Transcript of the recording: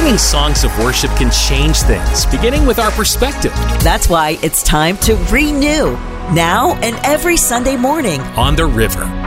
Singing songs of worship can change things, beginning with our perspective. That's why it's time to renew, now and every Sunday morning on the river.